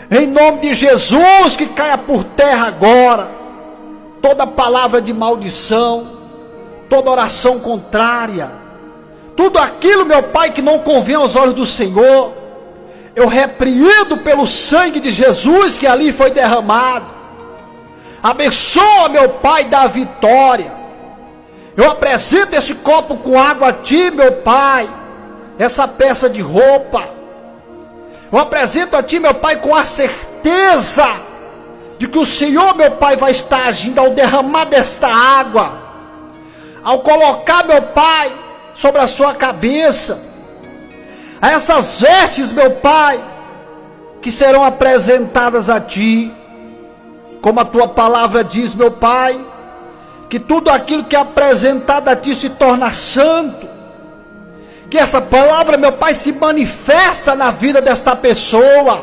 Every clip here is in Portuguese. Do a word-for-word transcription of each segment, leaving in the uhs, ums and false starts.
Em nome de Jesus, que caia por terra agora toda palavra de maldição, toda oração contrária, tudo aquilo, meu Pai, que não convém aos olhos do Senhor, eu repreendo pelo sangue de Jesus que ali foi derramado. Abençoa, meu Pai, da vitória. Eu apresento esse copo com água a Ti, meu Pai, essa peça de roupa. Eu apresento a Ti, meu Pai, com a certeza de que o Senhor, meu Pai, vai estar agindo ao derramar desta água, ao colocar, meu Pai, sobre a sua cabeça, a essas vestes, meu Pai, que serão apresentadas a Ti, como a Tua palavra diz, meu Pai, que tudo aquilo que é apresentado a Ti se torna santo. Que essa palavra, meu Pai, se manifesta na vida desta pessoa.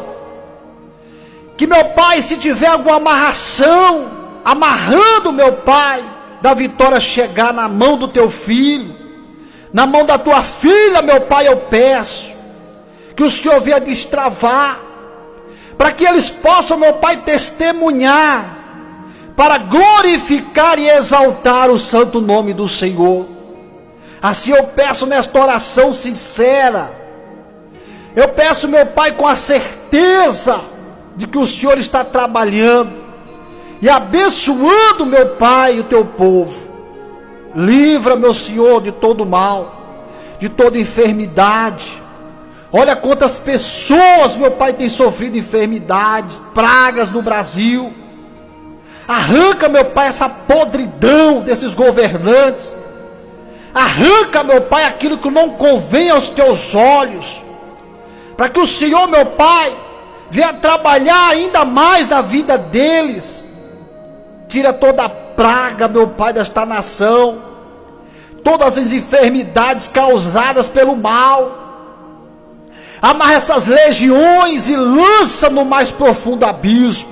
Que, meu Pai, se tiver alguma amarração, amarrando, meu Pai, da vitória chegar na mão do Teu filho, na mão da Tua filha, meu Pai, eu peço que o Senhor venha destravar, para que eles possam, meu Pai, testemunhar, para glorificar e exaltar o santo nome do Senhor. Assim eu peço nesta oração sincera, eu peço, meu Pai, com a certeza de que o Senhor está trabalhando e abençoando, meu Pai, o Teu povo. Livra, meu Senhor, de todo mal, de toda enfermidade. Olha quantas pessoas, meu Pai, têm sofrido enfermidades, pragas no Brasil. Arranca, meu Pai, essa podridão desses governantes. Arranca, meu Pai, aquilo que não convém aos Teus olhos, para que o Senhor, meu Pai, venha trabalhar ainda mais na vida deles. Tira toda a praga, meu Pai, desta nação, todas as enfermidades causadas pelo mal. Amarra essas legiões e lança no mais profundo abismo.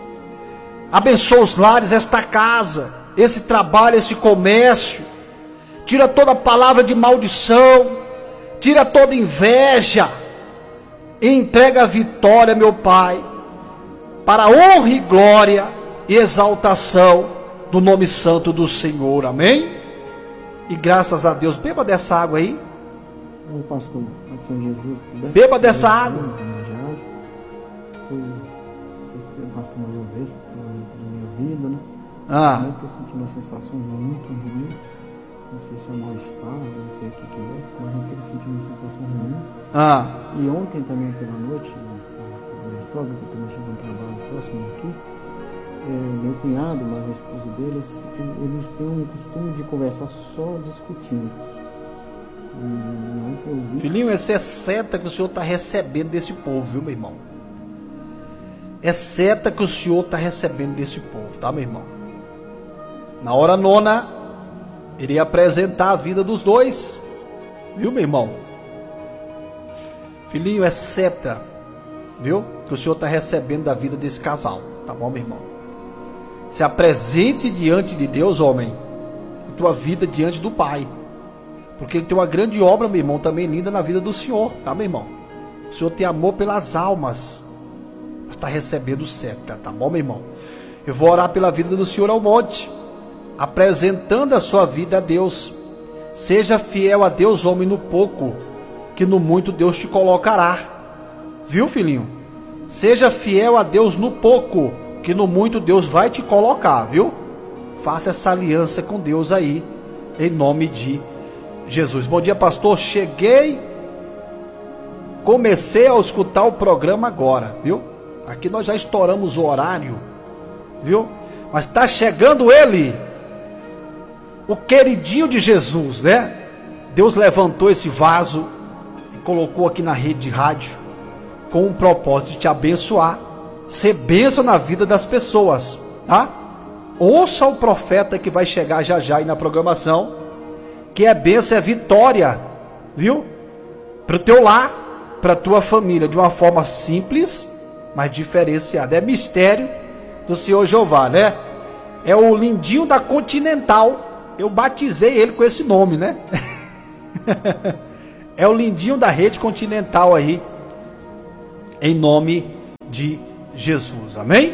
Abençoa os lares, esta casa, esse trabalho, esse comércio. Tira toda palavra de maldição, tira toda inveja, e entrega a vitória, meu Pai, para a honra e glória e exaltação do nome santo do Senhor, amém? E graças a Deus, beba dessa água aí. Ô, pastor, Senhor Jesus, beba dessa água. Foi pastor uma vez na minha vida, né? Ah. Eu estou sentindo uma sensação muito ruim. Não sei se é mal-estar, não sei o que que é, mas eu estou sentindo uma sensação ruim. Ah. E ontem também pela noite, a minha sogra, que também chegou um trabalho próximo aqui, é, meu cunhado, mas a esposa deles, eles têm um costume de conversar só discutindo. E ontem eu vi... Filhinho, essa é seta que o Senhor está recebendo desse povo, viu, meu irmão? É seta que o Senhor está recebendo desse povo, tá, meu irmão? Na hora nona, iria apresentar a vida dos dois, viu, meu irmão? Filhinho, é seta, viu? Que o Senhor está recebendo da vida desse casal, tá bom, meu irmão? Se apresente diante de Deus, homem, a tua vida diante do Pai, porque Ele tem uma grande obra, meu irmão, também linda na vida do Senhor, tá, meu irmão? O Senhor tem amor pelas almas, está recebendo seta, tá bom, meu irmão? Eu vou orar pela vida do Senhor ao monte, apresentando a sua vida a Deus. Seja fiel a Deus, homem, no pouco, que no muito Deus te colocará. Viu, filhinho? Seja fiel a Deus no pouco, que no muito Deus vai te colocar, viu? Faça essa aliança com Deus aí, em nome de Jesus. Bom dia, pastor. Cheguei, comecei a escutar o programa agora, viu? Aqui nós já estouramos o horário, viu? Mas está chegando ele, o queridinho de Jesus, né? Deus levantou esse vaso e colocou aqui na rede de rádio com o propósito de te abençoar, ser bênção na vida das pessoas, tá? Ouça o profeta que vai chegar já já aí na programação, que é bênção, é vitória, viu? Para o teu lar, para a tua família, de uma forma simples, mas diferenciada. É mistério do Senhor Jeová, né? É o lindinho da Continental. Eu batizei ele com esse nome, né? É o lindinho da rede Continental aí, em nome de Jesus. Amém?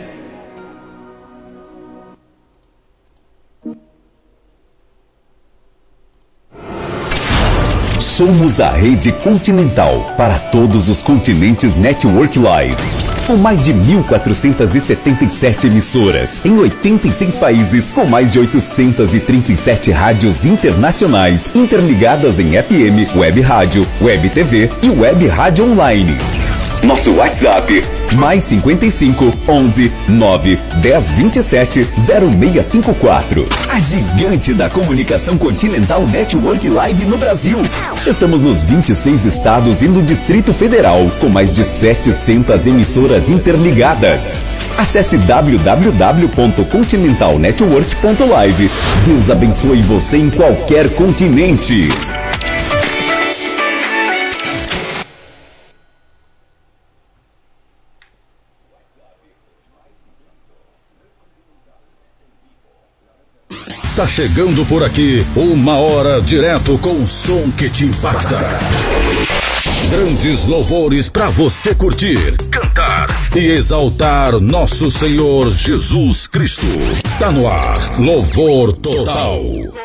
Somos a rede continental para todos os continentes Network Live. Com mais de mil quatrocentas e setenta e sete emissoras em oitenta e seis países, com mais de oitocentas e trinta e sete rádios internacionais interligadas em F M, Web Rádio, Web T V e Web Rádio Online. Nosso WhatsApp, mais cinquenta e cinco, onze, nove, dez, vinte e sete, zero seis cinco quatro. A gigante da comunicação continental Network Live no Brasil. Estamos nos vinte e seis estados e no Distrito Federal, com mais de setecentas emissoras interligadas. Acesse w w w ponto continental network ponto live. Deus abençoe você em qualquer continente. Tá chegando por aqui uma hora direto com o som que te impacta. Grandes louvores para você curtir, cantar e exaltar nosso Senhor Jesus Cristo. Tá no ar, Louvor Total.